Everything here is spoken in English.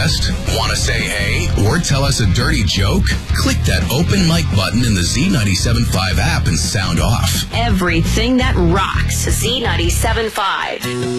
podcast? Want to say hey or tell us a dirty joke? Click that open mic button in the Z97.5 app and sound off. Everything that rocks. Z97.5.